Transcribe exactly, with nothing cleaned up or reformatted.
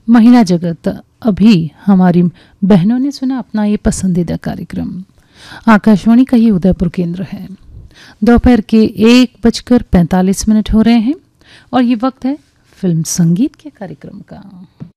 महिला जगत, अभी हमारी बहनों ने सुना अपना ये पसंदीदा कार्यक्रम। आकाशवाणी का ये उदयपुर केंद्र है। दोपहर के एक बजकर पैंतालीस मिनट हो रहे हैं और ये वक्त है फिल्म संगीत के कार्यक्रम का।